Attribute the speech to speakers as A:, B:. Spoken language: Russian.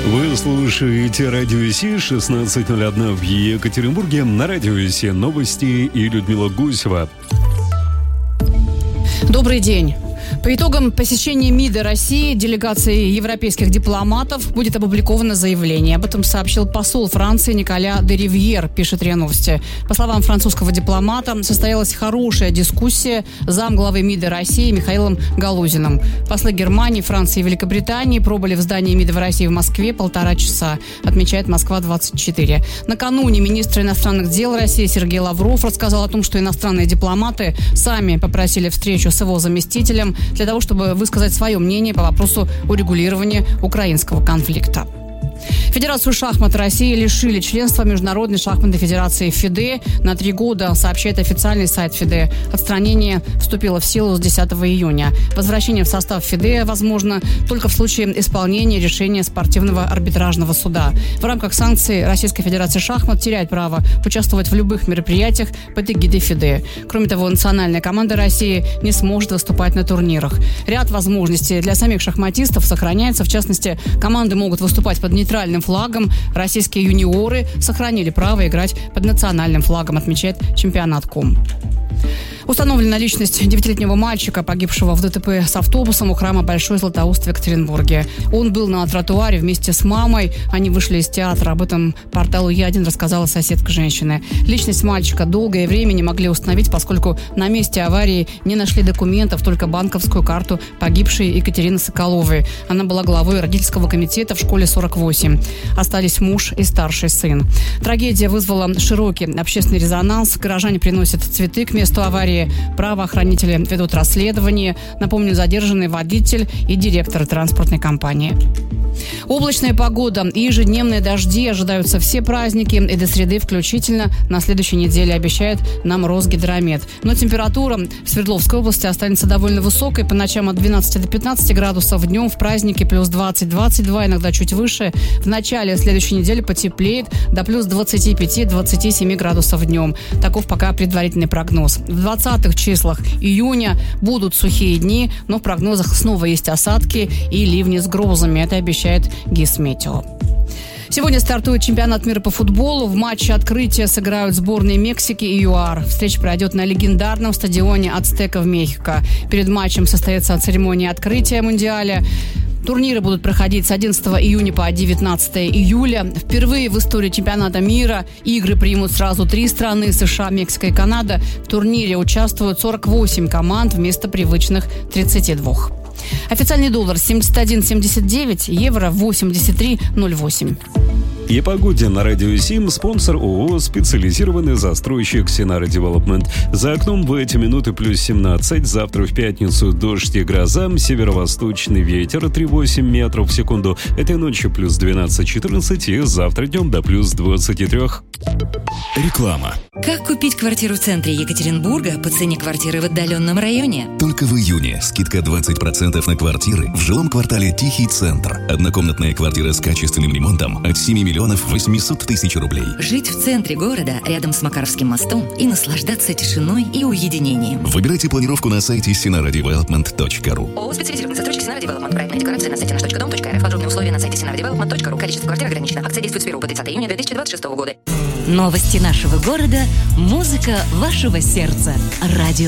A: Вы слушаете Радио Си, 16:01 в Екатеринбурге. На Радио Си новости и Людмила Гусева.
B: Добрый день. По итогам посещения МИДа России делегации европейских дипломатов будет опубликовано заявление. Об этом сообщил посол Франции Николя де Ривьер, пишет РИА Новости. По словам французского дипломата, состоялась хорошая дискуссия с замглавой МИДа России Михаилом Галузиным. Послы Германии, Франции и Великобритании пробыли в здании МИДа в России в Москве 1,5 часа, отмечает Москва-24. Накануне министр иностранных дел России Сергей Лавров рассказал о том, что иностранные дипломаты сами попросили встречу с его заместителем для того, чтобы высказать свое мнение по вопросу урегулирования украинского конфликта. Федерацию шахмат России лишили членства Международной шахматной федерации ФИДЕ на 3 года, сообщает официальный сайт ФИДЕ. Отстранение вступило в силу с 10 июня. Возвращение в состав ФИДЕ возможно только в случае исполнения решения спортивного арбитражного суда. В рамках санкций Российская Федерация шахмат теряет право участвовать в любых мероприятиях под эгидой ФИДЕ. Кроме того, национальная команда России не сможет выступать на турнирах. Ряд возможностей для самих шахматистов сохраняется. В частности, команды могут выступать под нейтральным флагом. Российские юниоры сохранили право играть под национальным флагом, отмечает чемпионат.ком. Установлена личность 9-летнего мальчика, погибшего в ДТП с автобусом у храма Большой Златоуст в Екатеринбурге. Он был на тротуаре вместе с мамой. Они вышли из театра. Об этом порталу Е1 рассказала соседка женщины. Личность мальчика долгое время не могли установить, поскольку на месте аварии не нашли документов, только банковскую карту погибшей Екатерины Соколовой. Она была главой родительского комитета в школе 48. Остались муж и старший сын. Трагедия вызвала широкий общественный резонанс. Горожане приносят цветы к месту аварии. Правоохранители ведут расследование. Напомню, задержанный водитель и директор транспортной компании. Облачная погода и ежедневные дожди ожидаются все праздники и до среды включительно на следующей неделе, обещает нам Росгидромет. Но температура в Свердловской области останется довольно высокой. По ночам от 12 до 15 градусов, днем в празднике плюс 20-22, иногда чуть выше. В начале следующей недели потеплеет до плюс 25-27 градусов днем. Таков пока предварительный прогноз. В 20-х числах июня будут сухие дни, но в прогнозах снова есть осадки и ливни с грозами. Это обещает Гисметео. Сегодня стартует чемпионат мира по футболу. В матче открытия сыграют сборные Мексики и ЮАР. Встреча пройдет на легендарном стадионе Ацтека в Мехико. Перед матчем состоится церемония открытия Мундиаля. Турниры будут проходить с 11 июня по 19 июля. Впервые в истории чемпионата мира игры примут сразу 3 страны – США, Мексика и Канада. В турнире участвуют 48 команд вместо привычных 32. Официальный доллар 71,79, евро 83,08.
A: И погоде на Радио Сим. Спонсор ООО «Специализированный застройщик Синара Девелопмент». За окном в эти минуты плюс 17. Завтра в пятницу дождь и гроза. Северо-восточный ветер 3,8 метров в секунду. Этой ночью плюс 12-14 и завтра днем до плюс 23.
C: Реклама.
D: Как купить квартиру в центре Екатеринбурга по цене квартиры в отдаленном районе?
C: Только в июне скидка 20% на квартиры в жилом квартале Тихий Центр. Однокомнатная квартира с качественным ремонтом от 7 миллионов 800 тысяч рублей.
D: Жить в центре города, рядом с Макаровским мостом и наслаждаться тишиной и уединением.
C: Выбирайте планировку на сайте sinaradevelopment.ru.
D: ООО «Специализированный застройщик Синара Девелопмент». Проектные декорации на сайте nаш.dom.rf. Подробные условия на сайте sinaradevelopment.ru. Количество квартир ограничено. Акция действует с 1 по 30 июня 2026 года.
E: Новости нашего города, музыка вашего сердца. Радио